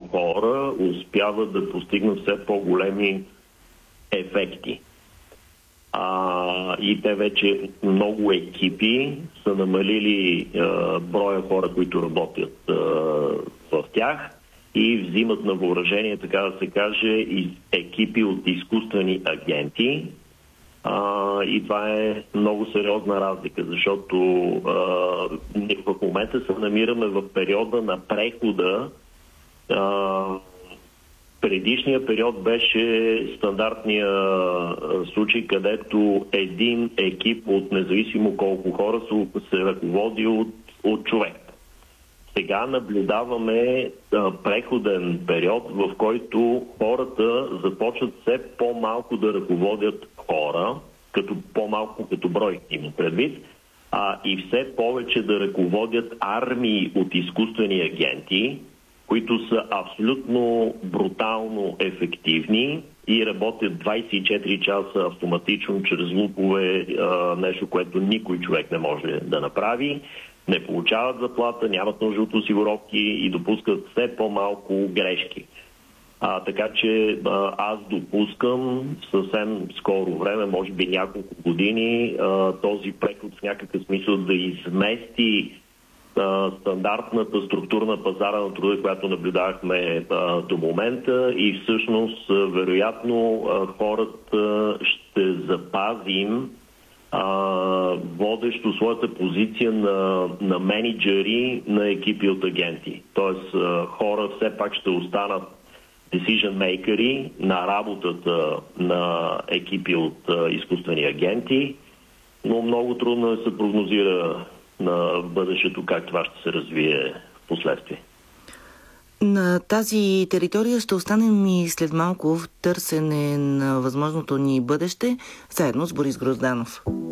хора успяват да постигнат все по-големи ефекти. И те вече много екипи са намалили броя хора, които работят в тях и взимат на въоръжение, така да се каже, екипи от изкуствени агенти. И това е много сериозна разлика, защото в момента се намираме в периода на прехода. Предишния период беше стандартния случай, където един екип от независимо колко хора се ръководи от човек. Сега наблюдаваме преходен период, в който хората започват все по-малко да ръководят хора, по-малко като брой има предвид, и все повече да ръководят армии от изкуствени агенти, които са абсолютно брутално ефективни и работят 24 часа автоматично чрез лупове, нещо, което никой човек не може да направи. Не получават заплата, нямат нужда от осигуровки и допускат все по-малко грешки. Така че аз допускам съвсем скоро време, може би няколко години, този преход в някакъв смисъл да измести стандартната структура на пазара на труда, която наблюдавахме до момента, и всъщност вероятно хората ще запазим водещо своята позиция на менеджери на екипи от агенти. Тоест хора все пак ще останат decision makers на работата на екипи от изкуствени агенти, но много трудно да се прогнозира на бъдещето как това ще се развие в последствие. На тази територия ще останем и след малко в търсене на възможното ни бъдеще, заедно с Борис Грозданов.